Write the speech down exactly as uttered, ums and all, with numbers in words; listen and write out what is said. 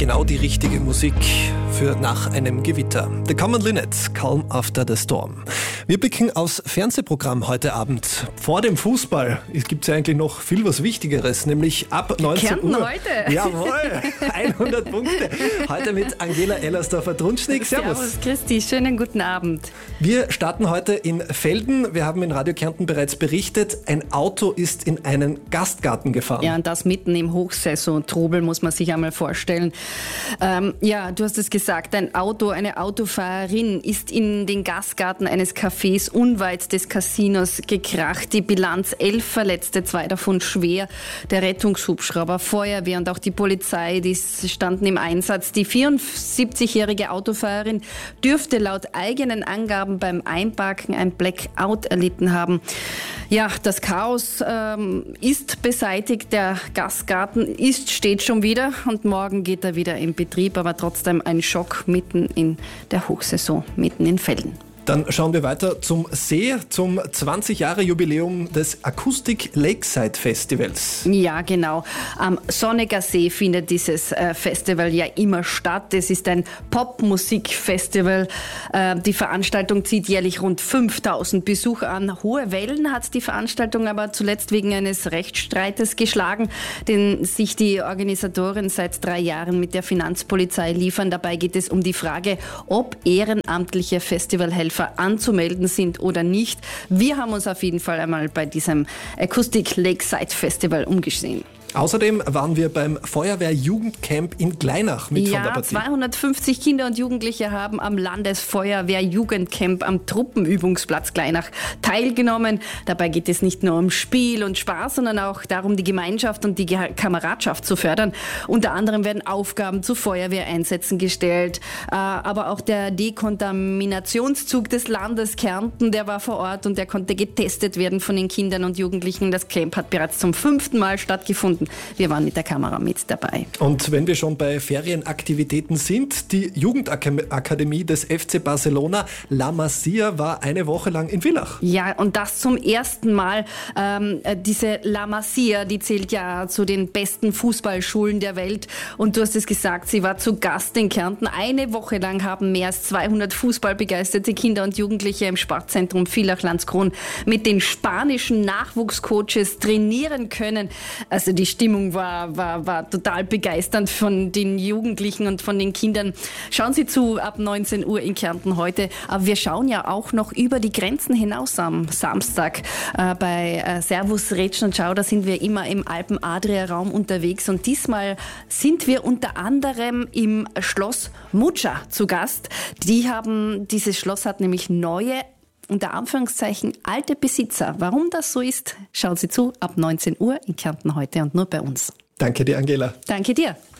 Genau die richtige Musik für nach einem Gewitter. The Common Linnet, Calm After the Storm. Wir blicken aufs Fernsehprogramm heute Abend. Vor dem Fußball gibt es ja eigentlich noch viel was Wichtigeres, nämlich ab neunzehn Kärnten Uhr. heute. Jawohl, hundert Punkte. Heute mit Angela Ellersdorfer-Drunschnig. Servus. Servus Christi, schönen guten Abend. Wir starten heute in Velden. Wir haben in Radio Kärnten bereits berichtet, ein Auto ist in einen Gastgarten gefahren. Ja, und das mitten im Hochsaison-Trubel, muss man sich einmal vorstellen. Ähm, ja, du hast es gesagt, ein Auto, eine Autofahrerin ist in den Gastgarten eines Cafés unweit des Casinos gekracht. Die Bilanz: elf Verletzte, zwei davon schwer. Der Rettungshubschrauber, Feuerwehr und auch die Polizei, die standen im Einsatz. Die vierundsiebzigjährige Autofahrerin dürfte laut eigenen Angaben beim Einparken ein Blackout erlitten haben. Ja, das Chaos ähm, ist beseitigt. Der Gastgarten ist, steht schon wieder und morgen geht er wieder in Betrieb, aber trotzdem ein Schock mitten in der Hochsaison, mitten in Velden. Dann schauen wir weiter zum See, zum zwanzig Jahre Jubiläum des Acoustic Lakeside Festivals. Ja, genau. Am Sonniger See findet dieses äh, Festival ja immer statt. Es ist ein Popmusikfestival. Äh, die Veranstaltung zieht jährlich rund fünftausend Besucher an. Hohe Wellen hat die Veranstaltung aber zuletzt wegen eines Rechtsstreites geschlagen, den sich die Organisatoren seit drei Jahren mit der Finanzpolizei liefern. Dabei geht es um die Frage, ob ehrenamtliche Festivalhelfer anzumelden sind oder nicht. Wir haben uns auf jeden Fall einmal bei diesem Acoustic Lakeside Festival umgesehen. Außerdem waren wir beim Feuerwehr-Jugendcamp in Gleinach mit von der Ja, Partie. zweihundertfünfzig Kinder und Jugendliche haben am Landesfeuerwehr-Jugendcamp am Truppenübungsplatz Gleinach teilgenommen. Dabei geht es nicht nur um Spiel und Spaß, sondern auch darum, die Gemeinschaft und die Kameradschaft zu fördern. Unter anderem werden Aufgaben zu Feuerwehreinsätzen gestellt, aber auch der Dekontaminationszug des Landes Kärnten, der war vor Ort und der konnte getestet werden von den Kindern und Jugendlichen. Das Camp hat bereits zum fünften Mal stattgefunden. Wir waren mit der Kamera mit dabei. Und wenn wir schon bei Ferienaktivitäten sind, die Jugendakademie des F C Barcelona, La Masia, war eine Woche lang in Villach. Ja, und das zum ersten Mal. Ähm, diese La Masia, die zählt ja zu den besten Fußballschulen der Welt. Und du hast es gesagt, sie war zu Gast in Kärnten. Eine Woche lang haben mehr als zweihundert fußballbegeisterte Kinder und Jugendliche im Sportzentrum Villach-Landskron mit den spanischen Nachwuchscoaches trainieren können. Also die Stimmung war, war, war total begeisternd von den Jugendlichen und von den Kindern. Schauen Sie zu, ab neunzehn Uhr in Kärnten heute. Aber wir schauen ja auch noch über die Grenzen hinaus am Samstag. Äh, bei äh, Servus, Rätschen und Schau, da sind wir immer im Alpen-Adria-Raum unterwegs. Und diesmal sind wir unter anderem im Schloss Mutscha zu Gast. Die haben, dieses Schloss hat nämlich neue, unter Anführungszeichen, alte Besitzer. Warum das so ist, schauen Sie zu, ab neunzehn Uhr in Kärnten heute und nur bei uns. Danke dir, Angela. Danke dir.